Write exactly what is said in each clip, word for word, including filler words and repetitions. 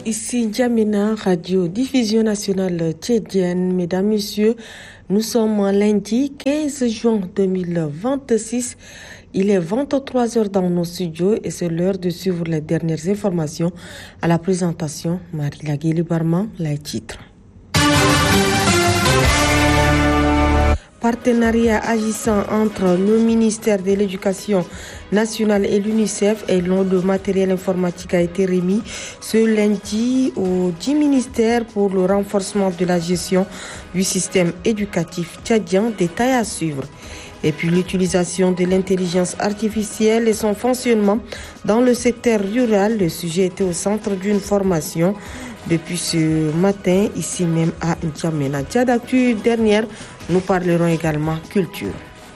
ici N'Djamena, radio diffusion nationale tchadienne. Mesdames, Messieurs, nous sommes lundi quinze juin deux mille vingt-six. Il est vingt-trois heures dans nos studios et c'est l'heure de suivre les dernières informations. À la présentation, Marie-Laguille Barman, les titres. Partenariat agissant entre le ministère de l'Éducation nationale et l'UNICEF et dont le matériel informatique a été remis ce lundi aux dix ministères pour le renforcement de la gestion du système éducatif tchadien. Détail à suivre. Et puis l'utilisation de l'intelligence artificielle et son fonctionnement dans le secteur rural. Le sujet était au centre d'une formation depuis ce matin, ici même à N'Djamena. D'actu dernière, nous parlerons également culture.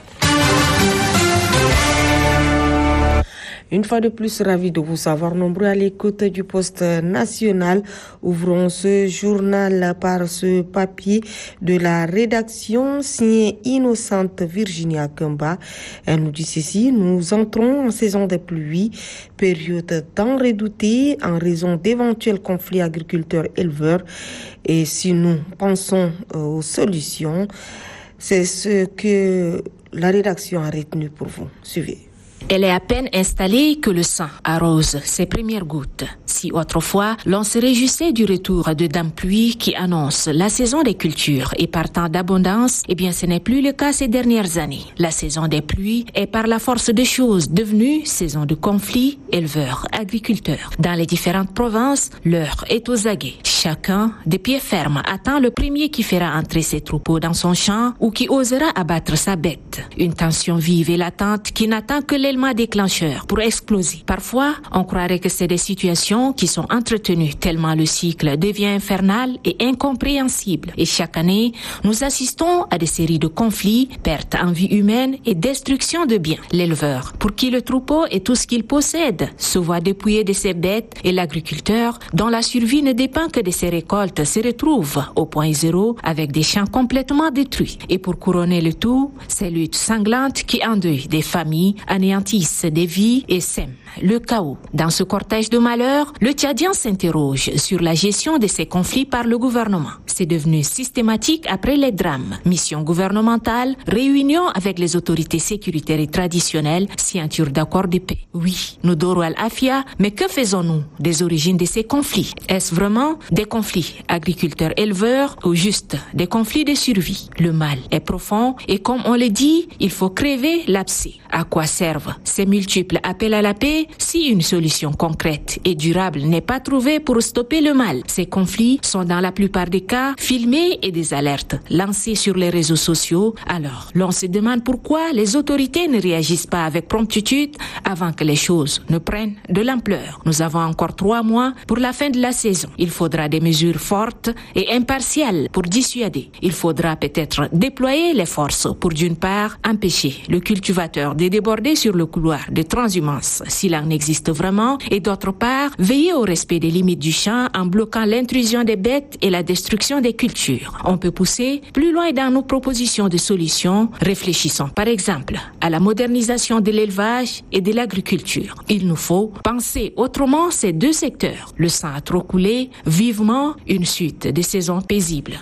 Une fois de plus, ravi de vous savoir nombreux à l'écoute du poste national. Ouvrons ce journal par ce papier de la rédaction signé Innocente Virginia Kemba. Elle nous dit ceci: nous entrons en saison des pluies, période tant redoutée en raison d'éventuels conflits agriculteurs-éleveurs. Et si nous pensons aux solutions, c'est ce que la rédaction a retenu pour vous. Suivez. Elle est à peine installée que le sang arrose ses premières gouttes. Si autrefois, l'on se réjouissait du retour de Dame Pluie qui annonce la saison des cultures et partant d'abondance, eh bien ce n'est plus le cas ces dernières années. La saison des pluies est par la force des choses devenue saison de conflits éleveurs-agriculteurs. Dans les différentes provinces, l'heure est aux aguets. Chacun, des pieds fermes, attend le premier qui fera entrer ses troupeaux dans son champ ou qui osera abattre sa bête. Une tension vive et latente qui n'attend que l'élément déclencheur pour exploser. Parfois, on croirait que c'est des situations qui sont entretenues tellement le cycle devient infernal et incompréhensible. Et chaque année, nous assistons à des séries de conflits, pertes en vie humaine et destruction de biens. L'éleveur, pour qui le troupeau est tout ce qu'il possède, se voit dépouillé de ses bêtes et l'agriculteur, dont la survie ne dépend que de ses récoltes, se retrouve au point zéro avec des champs complètement détruits. Et pour couronner le tout, ces luttes sanglantes qui endeuillent des familles, anéantissent des vies et sèment le chaos. Dans ce cortège de malheur, le Tchadien s'interroge sur la gestion de ces conflits par le gouvernement. C'est devenu systématique après les drames. Mission gouvernementale, réunion avec les autorités sécuritaires et traditionnelles, signature d'accords de paix. Oui, nous Doro al-Afia, mais que faisons-nous des origines de ces conflits? Est-ce vraiment des conflits agriculteurs-éleveurs ou juste des conflits de survie? Le mal est profond et comme on le dit, il faut crever l'abcès. À quoi servent ces multiples appels à la paix si une solution concrète et durable n'est pas trouvée pour stopper le mal? Ces conflits sont dans la plupart des cas filmés et des alertes lancées sur les réseaux sociaux. Alors, l'on se demande pourquoi les autorités ne réagissent pas avec promptitude avant que les choses ne prennent de l'ampleur. Nous avons encore trois mois pour la fin de la saison. Il faudra des mesures fortes et impartiales pour dissuader. Il faudra peut-être déployer les forces pour d'une part empêcher le cultivateur de déborder sur le couloir de transhumance s'il en existe vraiment et d'autre part veiller au respect des limites du champ en bloquant l'intrusion des bêtes et la destruction des cultures. On peut pousser plus loin dans nos propositions de solutions. Réfléchissons par exemple à la modernisation de l'élevage et de l'agriculture. Il nous faut penser autrement ces deux secteurs. Le sang a trop coulé, vivement une suite de saisons paisibles.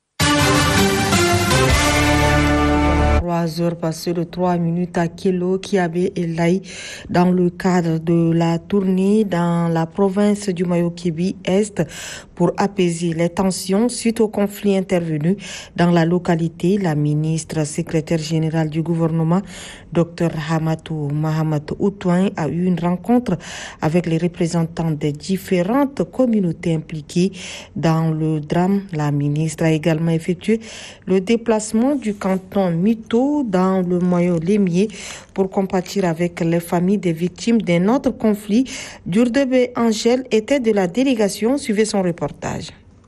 trois heures passées de trois minutes à Kelo, Kiabé et Laï dans le cadre de la tournée dans la province du Mayo-Kébi Est pour apaiser les tensions suite au conflit intervenu dans la localité. La ministre secrétaire générale du gouvernement, Dr Hamatou Mahamat Outouin, a eu une rencontre avec les représentants des différentes communautés impliquées dans le drame. La ministre a également effectué le déplacement du canton Mito dans le Mayo-Lémier pour compatir avec les familles des victimes d'un autre conflit. Djurdebe Angèle était de la délégation, suivez son reportage.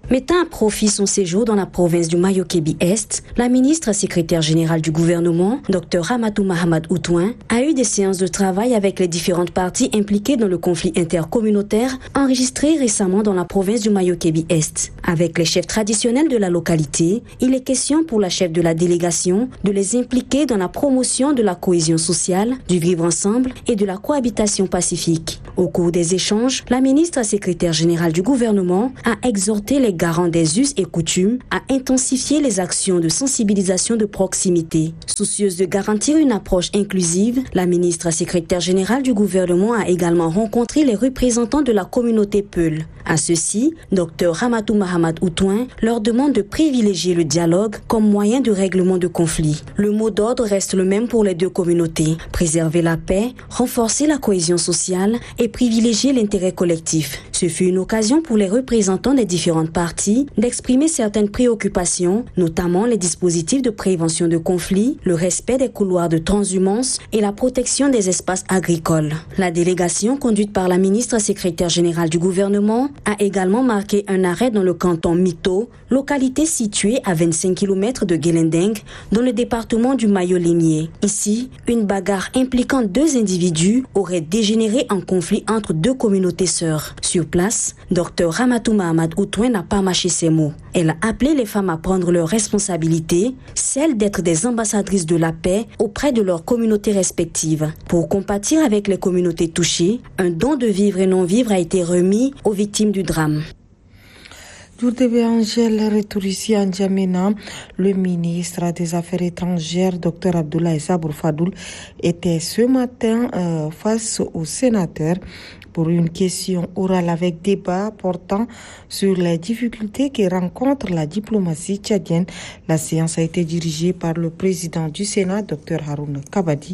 Mettant à profit son séjour dans la province du Mayo-Kébbi-Est, la ministre secrétaire générale du gouvernement, Dr Ramatou Mahamat Outouin, a eu des séances de travail avec les différentes parties impliquées dans le conflit intercommunautaire enregistré récemment dans la province du Mayo-Kébbi-Est. Avec les chefs traditionnels de la localité, il est question pour la chef de la délégation de les impliquer dans la promotion de la cohésion sociale, du vivre ensemble et de la cohabitation pacifique. Au cours des échanges, la ministre secrétaire générale du gouvernement a exhorté les garants des us et coutumes à intensifier les actions de sensibilisation de proximité. Soucieuse de garantir une approche inclusive, la ministre secrétaire générale du gouvernement a également rencontré les représentants de la communauté Peul. À ceux-ci, Dr Ramatou Mahamat Outouin leur demande de privilégier le dialogue comme moyen de règlement de conflits. Le mot d'ordre reste le même pour les deux communautés: préserver la paix, renforcer la cohésion sociale et privilégier l'intérêt collectif. Ce fut une occasion pour les représentants des différentes parties d'exprimer certaines préoccupations, notamment les dispositifs de prévention de conflits, le respect des couloirs de transhumance et la protection des espaces agricoles. La délégation, conduite par la ministre secrétaire générale du gouvernement, a également marqué un arrêt dans le canton Mito, localité située à vingt-cinq kilomètres de Guelendeng, dans le département du Mayo-Lémié. Ici, une bagarre impliquant deux individus aurait dégénéré en conflit entre deux communautés sœurs. Sur place, Dr Ramatou Mahamat Outouin n'a pas mâché ses mots. Elle a appelé les femmes à prendre leurs responsabilités, celle d'être des ambassadrices de la paix auprès de leurs communautés respectives. Pour compatir avec les communautés touchées, un don de vivre et non-vivre a été remis aux victimes du drame. Dourdebe Angel, retour ici à N'Djamena. Le ministre des Affaires étrangères, Dr Abdoulaye Sabour Fadoul, était ce matin euh, face aux sénateurs pour une question orale avec débat portant sur les difficultés que rencontre la diplomatie tchadienne. La séance a été dirigée par le président du Sénat, Dr Haroun Kabadi.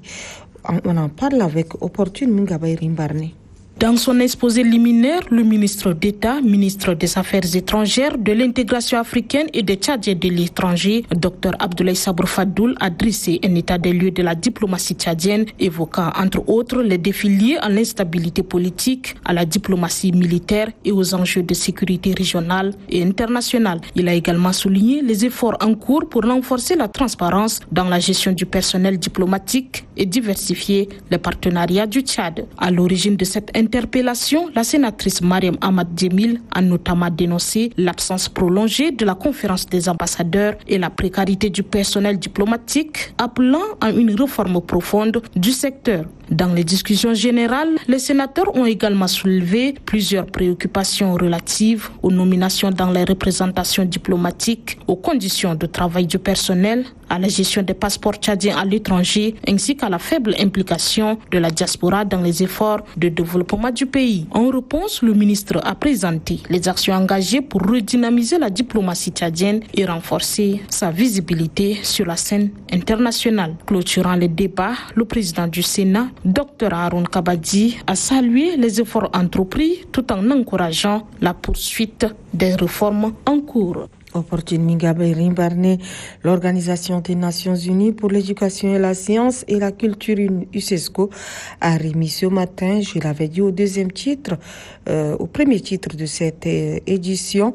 On en parle avec Opportune Mingabaye Rimbarne. Dans son exposé liminaire, le ministre d'État, ministre des Affaires étrangères, de l'intégration africaine et des Tchadiens de l'étranger, Dr Abdoulaye Sabour Fadoul, a dressé un état des lieux de la diplomatie tchadienne, évoquant entre autres les défis liés à l'instabilité politique, à la diplomatie militaire et aux enjeux de sécurité régionale et internationale. Il a également souligné les efforts en cours pour renforcer la transparence dans la gestion du personnel diplomatique et diversifier les partenariats du Tchad. À l'origine de cette interpellation, la sénatrice Mariam Ahmad Djemil a notamment dénoncé l'absence prolongée de la conférence des ambassadeurs et la précarité du personnel diplomatique, appelant à une réforme profonde du secteur. Dans les discussions générales, les sénateurs ont également soulevé plusieurs préoccupations relatives aux nominations dans les représentations diplomatiques, aux conditions de travail du personnel, à la gestion des passeports tchadiens à l'étranger, ainsi qu'à la faible implication de la diaspora dans les efforts de développement du pays. En réponse, le ministre a présenté les actions engagées pour redynamiser la diplomatie tchadienne et renforcer sa visibilité sur la scène internationale. Clôturant les débats, le président du Sénat, Dr Haroun Kabadi, a salué les efforts entrepris tout en encourageant la poursuite des réformes en cours. Opportune Mingabaye Rimbarne, l'Organisation des Nations Unies pour l'éducation et la science et la culture UNESCO a remis ce matin, je l'avais dit au deuxième titre, euh, au premier titre de cette euh, édition,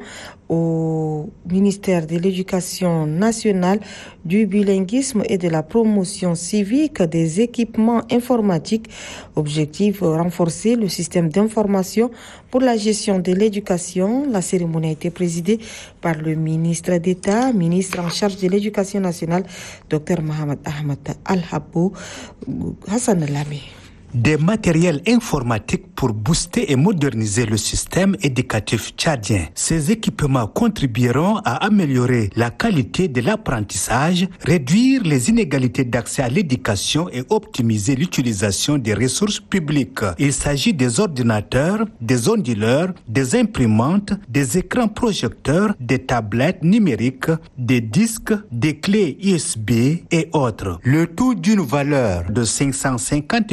au ministère de l'Éducation nationale, du bilinguisme et de la promotion civique des équipements informatiques. Objectif, renforcer le système d'information pour la gestion de l'éducation. La cérémonie a été présidée par le ministre d'État, ministre en charge de l'Éducation nationale, Dr Mohamed Ahmed Al-Habou Hassan Lami. Des matériels informatiques pour booster et moderniser le système éducatif tchadien. Ces équipements contribueront à améliorer la qualité de l'apprentissage, réduire les inégalités d'accès à l'éducation et optimiser l'utilisation des ressources publiques. Il s'agit des ordinateurs, des onduleurs, des imprimantes, des écrans projecteurs, des tablettes numériques, des disques, des clés U S B et autres. Le tout d'une valeur de cinq cent cinquante mille dollars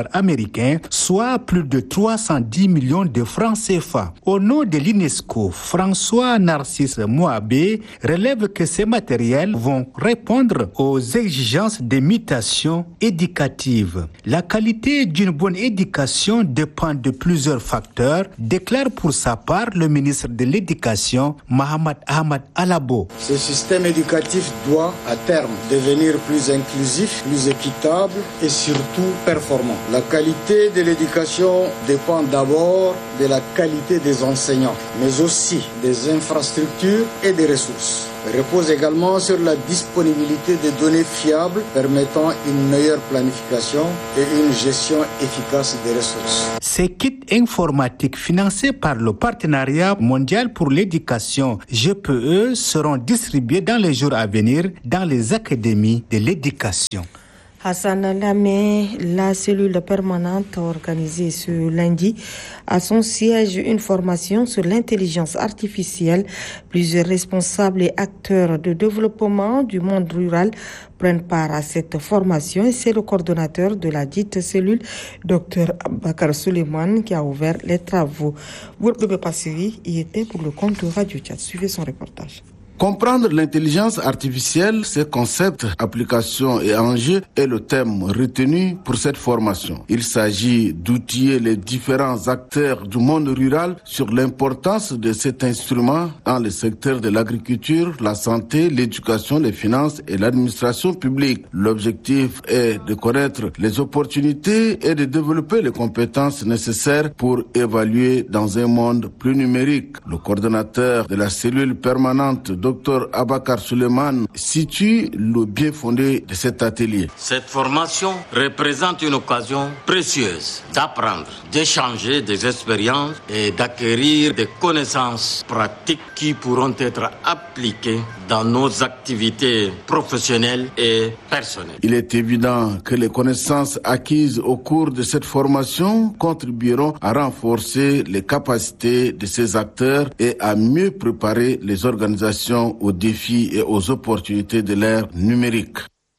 dollars américains, soit plus de trois cent dix millions de francs C F A. Au nom de l'UNESCO, François Narcisse Mouabé relève que ces matériels vont répondre aux exigences de mutation éducative. La qualité d'une bonne éducation dépend de plusieurs facteurs, déclare pour sa part le ministre de l'Éducation, Mohamed Ahmad Alabo. Ce système éducatif doit, à terme, devenir plus inclusif, plus équitable et surtout performant. La qualité de l'éducation dépend d'abord de la qualité des enseignants, mais aussi des infrastructures et des ressources. Elle repose également sur la disponibilité de données fiables permettant une meilleure planification et une gestion efficace des ressources. Ces kits informatiques financés par le Partenariat mondial pour l'éducation G P E seront distribués dans les jours à venir dans les académies de l'éducation. Hassan Lamé, la cellule permanente organisée ce lundi à son siège une formation sur l'intelligence artificielle. Plusieurs responsables et acteurs de développement du monde rural prennent part à cette formation et c'est le coordonnateur de la dite cellule, docteur Abakar Suleiman, qui a ouvert les travaux. Bourbe Passeri y était pour le compte de Radio Tchad. Suivez son reportage. Comprendre l'intelligence artificielle, ses concepts, applications et enjeux est le thème retenu pour cette formation. Il s'agit d'outiller les différents acteurs du monde rural sur l'importance de cet instrument dans les secteurs de l'agriculture, la santé, l'éducation, les finances et l'administration publique. L'objectif est de connaître les opportunités et de développer les compétences nécessaires pour évaluer dans un monde plus numérique. Le coordonnateur de la cellule permanente, docteur Abakar Suleiman, situe le bien fondé de cet atelier. Cette formation représente une occasion précieuse d'apprendre, d'échanger des expériences et d'acquérir des connaissances pratiques qui pourront être appliquées dans nos activités professionnelles et personnelles. Il est évident que les connaissances acquises au cours de cette formation contribueront à renforcer les capacités de ces acteurs et à mieux préparer les organisations aux défis et aux opportunités de l'ère numérique.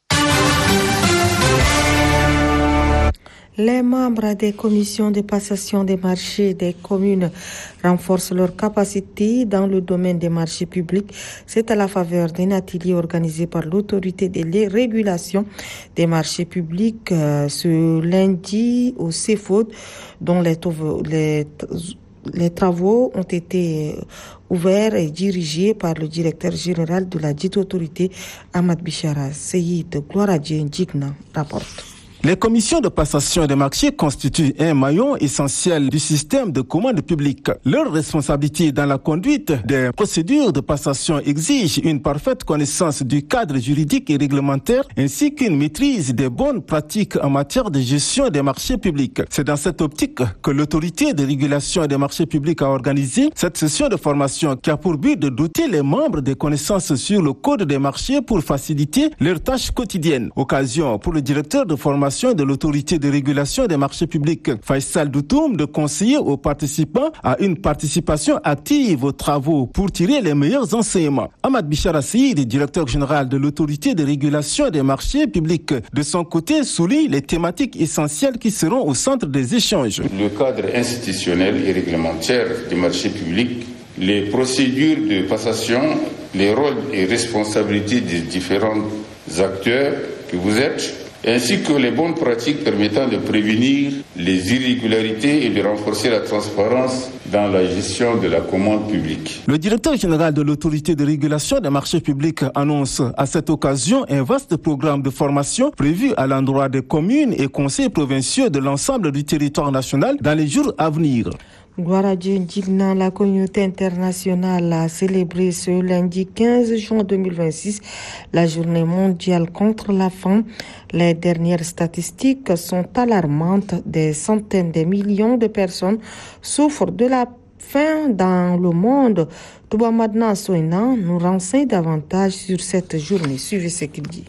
Les membres des commissions de passation des marchés des communes renforcent leurs capacités dans le domaine des marchés publics. C'est à la faveur d'un atelier organisé par l'autorité de régulation des marchés publics euh, ce lundi au C F O D, dont les, les, les travaux ont été ouverts et dirigés par le directeur général de la dite autorité, Ahmad Bichara. Seyid Gloradje Ndigna rapporte. Les commissions de passation des marchés constituent un maillon essentiel du système de commande publique. Leur responsabilité dans la conduite des procédures de passation exige une parfaite connaissance du cadre juridique et réglementaire ainsi qu'une maîtrise des bonnes pratiques en matière de gestion des marchés publics. C'est dans cette optique que l'autorité de régulation des marchés publics a organisé cette session de formation qui a pour but de doter les membres des connaissances sur le code des marchés pour faciliter leurs tâches quotidiennes. Occasion pour le directeur de formation de l'autorité de régulation des marchés publics, Faisal Doutoum, de conseiller aux participants à une participation active aux travaux pour tirer les meilleurs enseignements. Ahmad Bichara Seyid, directeur général de l'autorité de régulation des marchés publics, de son côté souligne les thématiques essentielles qui seront au centre des échanges. Le cadre institutionnel et réglementaire des marchés publics, les procédures de passation, les rôles et responsabilités des différents acteurs que vous êtes, ainsi que les bonnes pratiques permettant de prévenir les irrégularités et de renforcer la transparence dans la gestion de la commande publique. Le directeur général de l'autorité de régulation des marchés publics annonce à cette occasion un vaste programme de formation prévu à l'endroit des communes et conseils provinciaux de l'ensemble du territoire national dans les jours à venir. Gloradje Ndigna, la communauté internationale a célébré ce lundi quinze juin deux mille vingt-six la journée mondiale contre la faim. Les dernières statistiques sont alarmantes. Des centaines de millions de personnes souffrent de la faim dans le monde. Touba Madna Soina nous renseigne davantage sur cette journée. Suivez ce qu'il dit.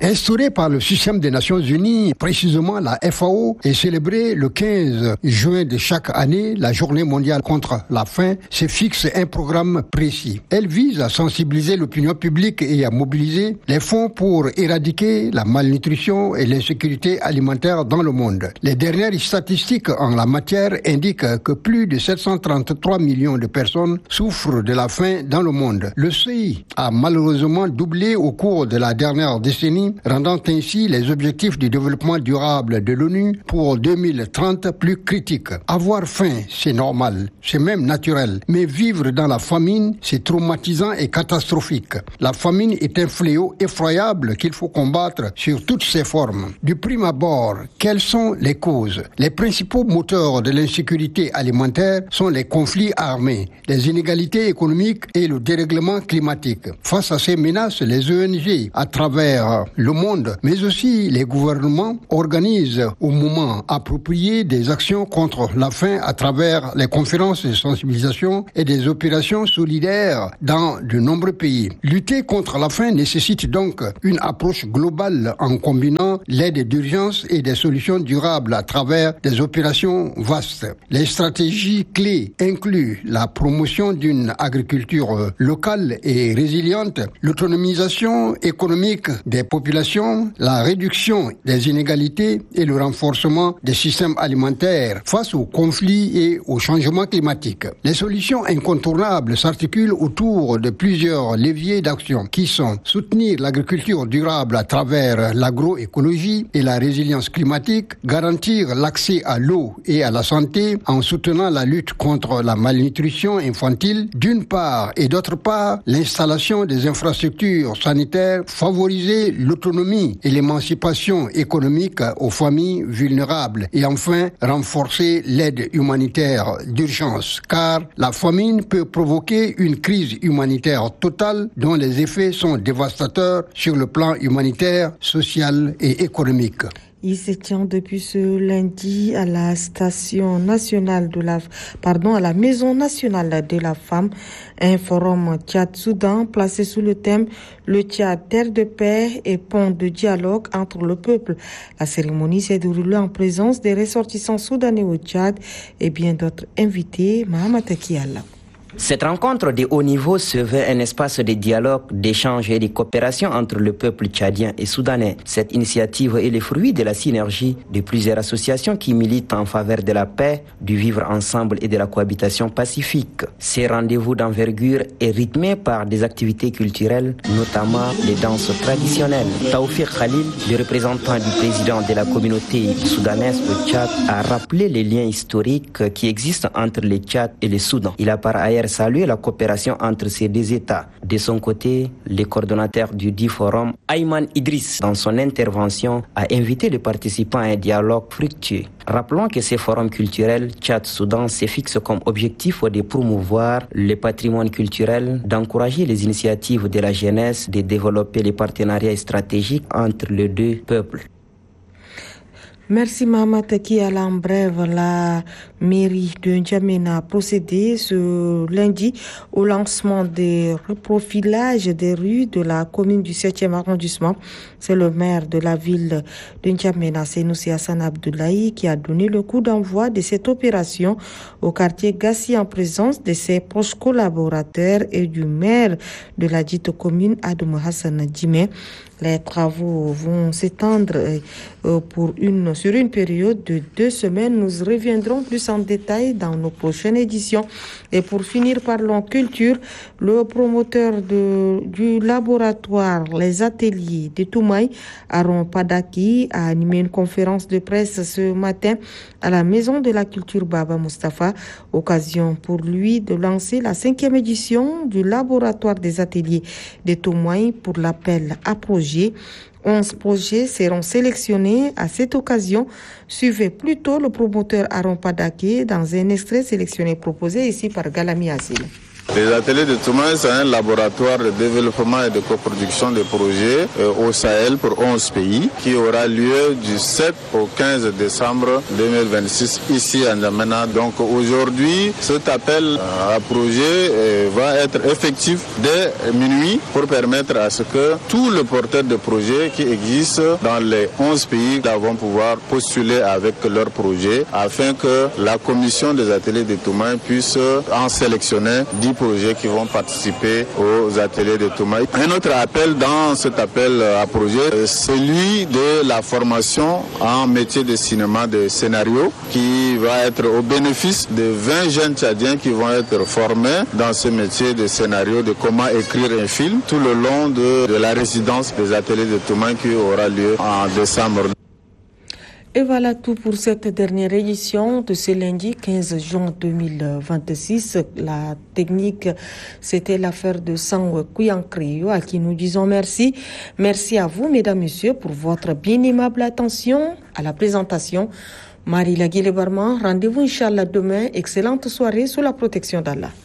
Instaurée par le système des Nations Unies, précisément la F A O, et célébrée le quinze juin de chaque année, la journée mondiale contre la faim se fixe un programme précis. Elle vise à sensibiliser l'opinion publique et à mobiliser les fonds pour éradiquer la malnutrition et l'insécurité alimentaire dans le monde. Les dernières statistiques en la matière indiquent que plus de sept cent trente-trois millions de personnes souffrent de la faim dans le monde. Le seuil a malheureusement doublé au cours de la dernière décennie, rendant ainsi les objectifs du développement durable de l'ONU pour deux mille trente plus critiques. Avoir faim, c'est normal, c'est même naturel, mais vivre dans la famine, c'est traumatisant et catastrophique. La famine est un fléau effroyable qu'il faut combattre sur toutes ses formes. Du prime abord, quelles sont les causes? Les principaux moteurs de l'insécurité alimentaire sont les conflits armés, les inégalités économiques et le dérèglement climatique. Face à ces menaces, les O N G à travers le monde, mais aussi les gouvernements, organisent au moment approprié des actions contre la faim à travers les conférences de sensibilisation et des opérations solidaires dans de nombreux pays. Lutter contre la faim nécessite donc une approche globale en combinant l'aide d'urgence et des solutions durables à travers des opérations vastes. Les stratégies clés incluent la promotion d'une agriculture locale et résiliente, l'autonomisation économique des populations, la réduction des inégalités et le renforcement des systèmes alimentaires face aux conflits et au changement climatique. Les solutions incontournables s'articulent autour de plusieurs leviers d'action qui sont soutenir l'agriculture durable à travers l'agroécologie et la résilience climatique, garantir l'accès à l'eau et à la santé en soutenant la lutte contre la malnutrition infantile d'une part et d'autre part l'installation des infrastructures sanitaires, favoriser l'autonomie et l'émancipation économique aux familles vulnérables et enfin renforcer l'aide humanitaire d'urgence car la famine peut provoquer une crise humanitaire totale dont les effets sont dévastateurs sur le plan humanitaire, social et économique. Il se tient depuis ce lundi à la station nationale de la, pardon, à la Maison nationale de la femme, un forum Tchad-Soudan placé sous le thème Le Tchad, terre de paix et pont de dialogue entre le peuple. La cérémonie s'est déroulée en présence des ressortissants soudanais au Tchad et bien d'autres invités. Mahamat Akiala. Cette rencontre de haut niveau se veut un espace de dialogue, d'échange et de coopération entre le peuple tchadien et soudanais. Cette initiative est le fruit de la synergie de plusieurs associations qui militent en faveur de la paix, du vivre ensemble et de la cohabitation pacifique. Ces rendez-vous d'envergure est rythmé par des activités culturelles, notamment les danses traditionnelles. Taoufik Khalil, le représentant du président de la communauté soudanaise au Tchad, a rappelé les liens historiques qui existent entre le Tchad et le Soudan. Il a par ailleurs saluer la coopération entre ces deux États. De son côté, le coordonnateur du dit forum, Ayman Idriss, dans son intervention, a invité les participants à un dialogue fructueux. Rappelons que ces forums culturels Tchad-Soudan se fixent comme objectif de promouvoir le patrimoine culturel, d'encourager les initiatives de la jeunesse, de développer les partenariats stratégiques entre les deux peuples. Merci Mahamat Akiala. En bref, la mairie de N'Djamena a procédé ce lundi au lancement des reprofilages des rues de la commune du septième arrondissement. C'est le maire de la ville de N'Djamena, Senoussi Hassan Abdoulaye, qui a donné le coup d'envoi de cette opération au quartier Gassi en présence de ses proches collaborateurs et du maire de la dite commune, Adoum Hassan Djimé. Les travaux vont s'étendre pour une, sur une période de deux semaines. Nous reviendrons plus en détail dans nos prochaines éditions. Et pour finir, parlons culture. Le promoteur de, du laboratoire Les Ateliers de Toumaï, Aaron Padaki, a animé une conférence de presse ce matin à la Maison de la Culture Baba Mustapha. Occasion pour lui de lancer la cinquième édition du laboratoire des Ateliers de Toumaï pour l'appel à projet. onze projets seront sélectionnés à cette occasion. Suivez plutôt le promoteur Aaron Padake dans un extrait sélectionné proposé ici par Galami Azil. Les ateliers de Touma, c'est un laboratoire de développement et de coproduction de projets euh, au Sahel pour onze pays qui aura lieu du sept au quinze décembre deux mille vingt-six ici à N'Djamena. Donc aujourd'hui, cet appel à projet euh, va être effectif dès minuit pour permettre à ce que tous les porteurs de projets qui existent dans les onze pays vont pouvoir postuler avec leurs projets afin que la commission des ateliers de Touma puisse en sélectionner dix projets qui vont participer aux ateliers de Touma. Un autre appel dans cet appel à projet, c'est celui de la formation en métier de cinéma, de scénario, qui va être au bénéfice de vingt jeunes Tchadiens qui vont être formés dans ce métier de scénario, de comment écrire un film tout le long de, de la résidence des ateliers de Touma qui aura lieu en décembre. Et voilà tout pour cette dernière édition de ce lundi quinze juin deux mille vingt-six. La technique, c'était l'affaire de Sang Kouyankrio à qui nous disons merci. Merci à vous, mesdames, messieurs, pour votre bien aimable attention à la présentation. Marie Laguille Barman, rendez-vous Inch'Allah demain. Excellente soirée sous la protection d'Allah.